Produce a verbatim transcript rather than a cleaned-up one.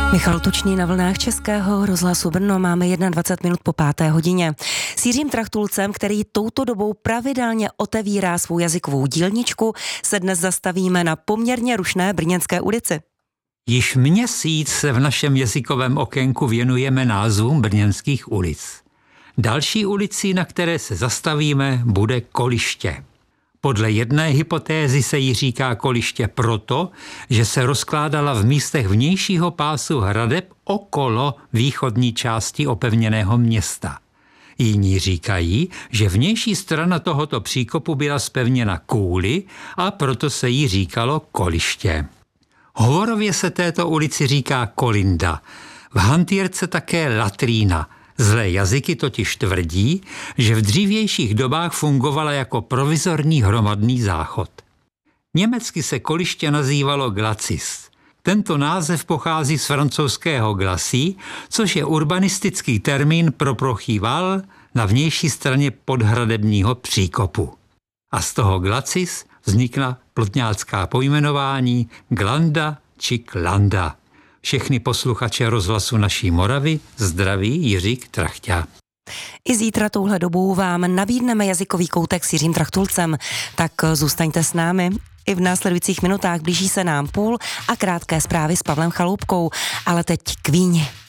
Michal Tučný na vlnách Českého rozhlasu Brno. Máme dvacet jedna minut po páté hodině. S Jiřím Trachtulcem, který touto dobou pravidelně otevírá svou jazykovou dílničku, se dnes zastavíme na poměrně rušné Brněnské ulici. Již měsíc se v našem jazykovém okénku věnujeme názvům brněnských ulic. Další ulicí, na které se zastavíme, bude Koliště. Podle jedné hypotézy se jí říká Koliště proto, že se rozkládala v místech vnějšího pásu hradeb okolo východní části opevněného města. Jiní říkají, že vnější strana tohoto příkopu byla zpevněna kůly a proto se jí říkalo Koliště. Hovorově se této ulici říká Kolinda, v hantýrce také latrína. Zlé jazyky totiž tvrdí, že v dřívějších dobách fungovala jako provizorní hromadný záchod. Německy se Koliště nazývalo Glacis. Tento název pochází z francouzského glacis, což je urbanistický termín pro plochý val na vnější straně podhradebního příkopu. A z toho Glacis vznikla plotňácká pojmenování Glanda či Klanda. Všechny posluchače rozhlasu Naší Moravy zdraví Jiří Trachťa. I zítra touhle dobou vám nabídneme jazykový koutek s Jiřím Trachtulcem, tak zůstaňte s námi. I v následujících minutách blíží se nám půl a krátké zprávy s Pavlem Chaloupkou, ale teď k víni.